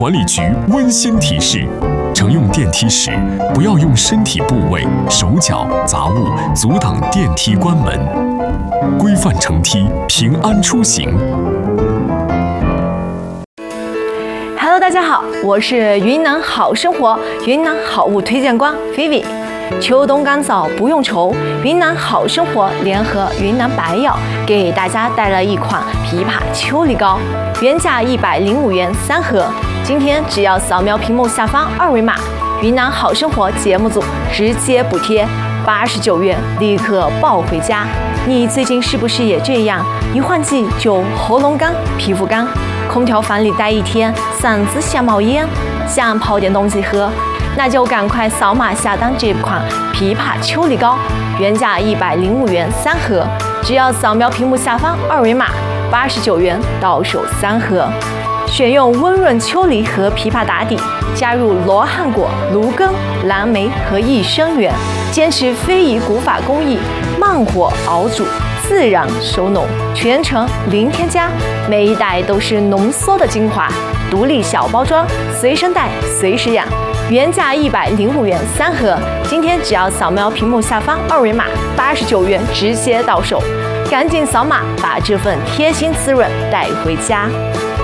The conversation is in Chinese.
管理局温馨提示：乘用电梯时，不要用身体部位、手脚、杂物阻挡电梯关门，规范乘梯，平安出行。 Hello， 大家好，我是云南好生活云南好物推荐官 Vivi。秋冬干燥不用愁，云南好生活联合云南白药给大家带来一款枇杷秋梨膏，原价105元3盒，今天只要扫描屏幕下方2维码，云南好生活节目组直接补贴89元，立刻抱回家。你最近是不是也这样？一换季就喉咙干、皮肤干，空调房里待一天，嗓子想冒烟，想泡点东西喝，那就赶快扫码下单这款枇杷秋梨膏，原价105元3盒，只要扫描屏幕下方2维码，89元到手3盒。选用温润秋梨和枇杷打底，加入罗汉果、芦根、蓝莓和益生元，坚持非遗古法工艺，慢火熬煮，自然收浓，全程零添加，每一袋都是浓缩的精华，独立小包装，随身带，随时养。原价105元3盒，今天只要扫描屏幕下方2维码，89元直接到手，赶紧扫码把这份贴心滋润带回家。